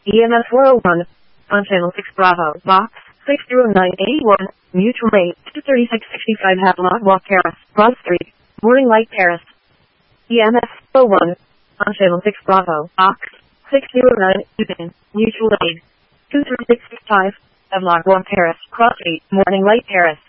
EMS 401. On channel 6 Bravo, box 60981, mutual rate 23665 Havelock Walk Paris, Broad Street, Morning Light Paris. EMS 401. On channel 6 Bravo, box 60981, mutual aid 23665 Havelock Walk Paris, Cross Street, Morning Light Paris.